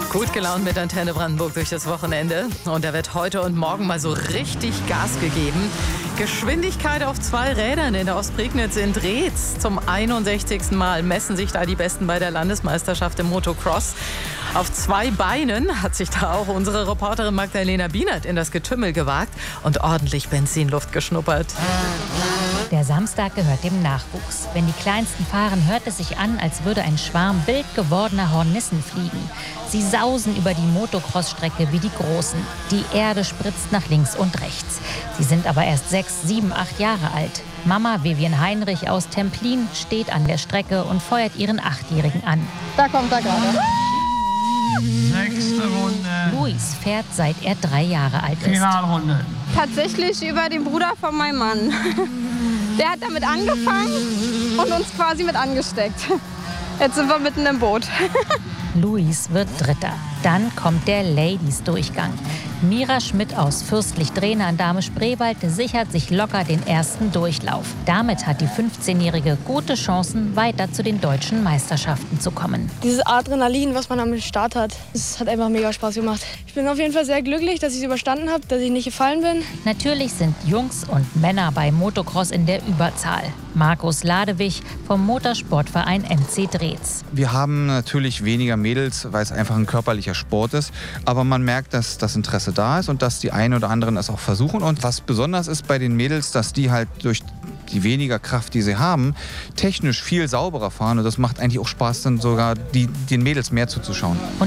Gut gelaunt mit Antenne Brandenburg durch das Wochenende. Und da wird heute und morgen mal so richtig Gas gegeben. Geschwindigkeit auf 2 Rädern in der Ostprignitz in Dreetz. Zum 61. Mal messen sich da die Besten bei der Landesmeisterschaft im Motocross. Auf 2 Beinen hat sich da auch unsere Reporterin Magdalena Bienert in das Getümmel gewagt und ordentlich Benzinluft geschnuppert. Der Samstag gehört dem Nachwuchs. Wenn die Kleinsten fahren, hört es sich an, als würde ein Schwarm wild gewordener Hornissen fliegen. Sie sausen über die Motocross-Strecke wie die Großen. Die Erde spritzt nach links und rechts. Sie sind aber erst 6, 7, 8 Jahre alt. Mama Vivian Heinrich aus Templin steht an der Strecke und feuert ihren 8-Jährigen an. Da kommt er gerade. 6. Runde. Luis fährt, seit er 3 Jahre alt ist. Finalrunde. Tatsächlich über den Bruder von meinem Mann. Der hat damit angefangen und uns quasi mit angesteckt. Jetzt sind wir mitten im Boot. Luis wird Dritter. Dann kommt der Ladies-Durchgang. Mira Schmidt aus Fürstlich-Drehne an Dahme-Spreewald sichert sich locker den ersten Durchlauf. Damit hat die 15-Jährige gute Chancen, weiter zu den deutschen Meisterschaften zu kommen. Dieses Adrenalin, was man am Start hat, das hat einfach mega Spaß gemacht. Ich bin auf jeden Fall sehr glücklich, dass ich es überstanden habe, dass ich nicht gefallen bin. Natürlich sind Jungs und Männer bei Motocross in der Überzahl. Markus Ladewig vom Motorsportverein MC Dreetz. Wir haben natürlich weniger Mädels, weil es einfach ein körperlicher Sport ist. Aber man merkt, dass das Interesse da ist und dass die einen oder anderen es auch versuchen. Und was besonders ist bei den Mädels, dass die halt durch die weniger Kraft, die sie haben, technisch viel sauberer fahren. Und das macht eigentlich auch Spaß, dann sogar den Mädels mehr zuzuschauen.